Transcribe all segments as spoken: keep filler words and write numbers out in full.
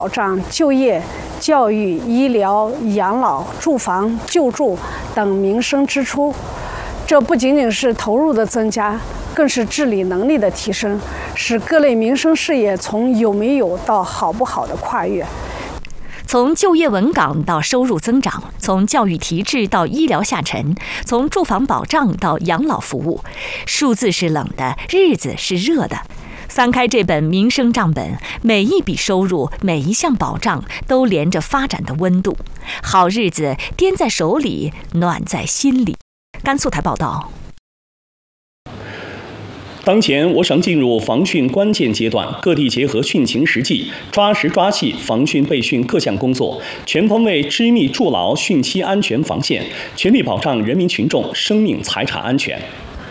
保障就业、教育、医疗、养老、住房、救助等民生支出。这不仅仅是投入的增加，更是治理能力的提升，使各类民生事业从有没有到好不好的跨越。 从就业稳岗到收入增长，从教育提质到医疗下沉，从住房保障到养老服务，数字是冷的，日子是热的。翻开这本民生账本，每一笔收入，每一项保障都连着发展的温度。好日子掂在手里，暖在心里。甘肃台报道。 当前，我省进入防汛关键阶段，各地结合汛情实际，抓实抓细防汛备汛各项工作，全方位织密筑牢汛期安全防线，全力保障人民群众生命财产安全。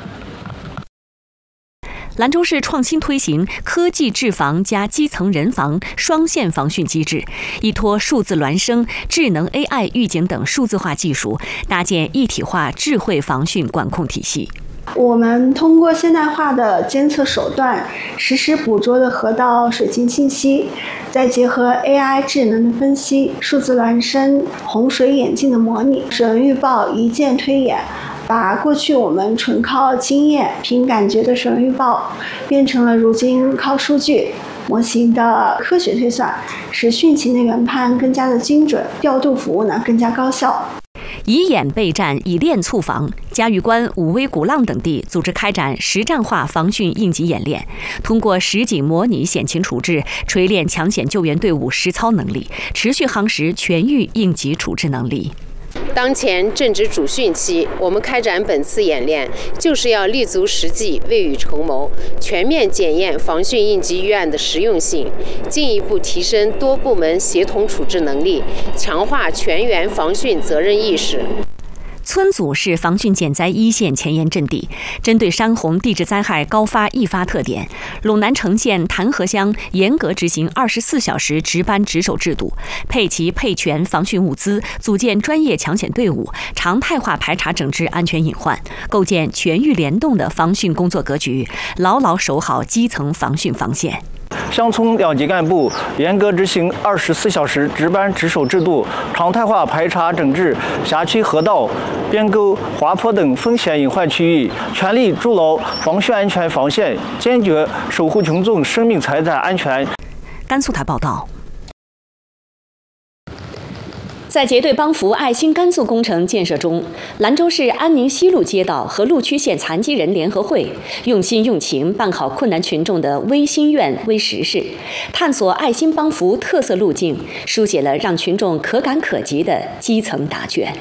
兰州市创新推行科技治防加基层人防双线防汛机制，依托数字孪生、智能 A I 预警等数字化技术，搭建一体化智慧防汛管控体系。 我们通过现代化的监测手段，实时捕捉的河道水情信息，再结合 A I 智能的分析、数字孪生、洪水眼镜的模拟，水文预报一键推演，把过去我们纯靠经验、凭感觉的水文预报，变成了如今靠数据模型的科学推算，使汛情的研判更加的精准，调度服务呢更加高效。 以演备战，以练促防。嘉峪关、武威、鼓浪等地组织开展实战化防汛应急演练，通过实景模拟险情处置，锤炼抢险救援队伍实操能力，持续夯实全域应急处置能力。 当前正值主汛期，我们开展本次演练，就是要立足实际，未雨绸缪，全面检验防汛应急预案的实用性，进一步提升多部门协同处置能力，强化全员防汛责任意识。 村组是防汛减灾一线前沿阵地，针对山洪地质灾害高发易发特点，陇南城县坛河乡严格执行二十四小时值班值守制度，配齐配全防汛物资，组建专业抢险队伍，常态化排查整治安全隐患，构建全域联动的防汛工作格局，牢牢守好基层防汛防线。 乡村两级干部严格执行二十四小时值班值守制度，常态化排查整治辖区河道、边沟、滑坡等风险隐患区域，全力筑牢防汛安全防线，坚决守护群众生命财产安全。 甘肃台报道。在结对帮扶爱心甘肃工程建设中，兰州市安宁西路街道和鹿区县残疾人联合会用心用情办好困难群众的微心愿微实事，探索爱心帮扶特色路径，书写了让群众可感可及的基层答卷。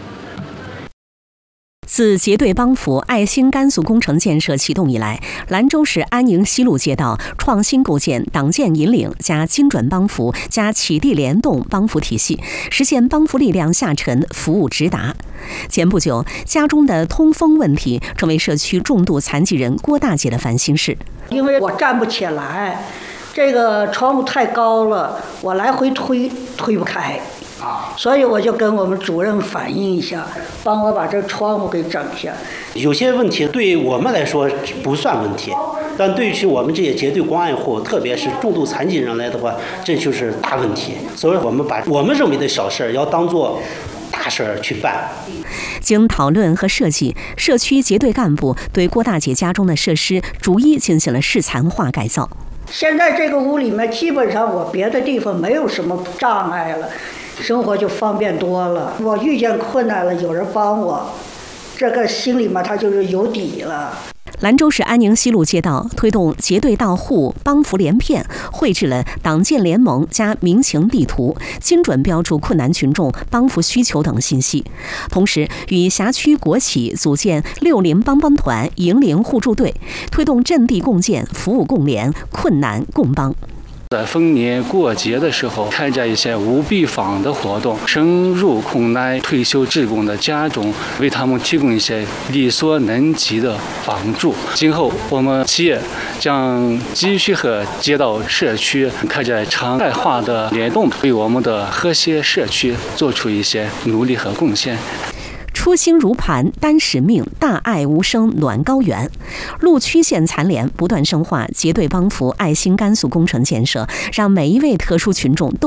自结对帮扶爱心甘肃工程建设启动以来，兰州市安宁西路街道创新构建党建引领加精准帮扶加起地联动帮扶体系，实现帮扶力量下沉，服务直达。前不久，家中的通风问题成为社区重度残疾人郭大姐的烦心事。 因为我站不起来，这个窗户太高了，我来回推推不开。所以我就跟我们主任反映一下，帮我把这窗户给整下。 有些问题对我们来说不算问题，但对于我们这些结对关爱户，特别是重度残疾人来的话，这就是大问题。所以我们把我们认为的小事要当做大事儿去办。 经讨论和设计，社区结对干部对郭大姐家中的设施逐一进行了适残化改造。 现在这个屋里面基本上我别的地方没有什么障碍了，生活就方便多了。我遇见困难了，有人帮我，这个心里面他就是有底了。 兰州市安宁西路街道推动结对到户帮扶连片，绘制了党建联盟加民情地图，精准标注困难群众帮扶需求等信息。同时，与辖区国企组建六零帮帮团、迎邻互助队，推动阵地共建、服务共联、困难共帮。 在逢年过节的时候，开展一些无病房的活动，深入困难退休职工的家中，为他们提供一些力所能及的帮助。今后我们企业将继续和街道社区开展常态化的联动，为我们的和谐社区做出一些努力和贡献。 初心如磐，担使命，大爱无声暖高原。鹿区县残联不断深化结对帮扶爱心甘肃工程建设，让每一位特殊群众都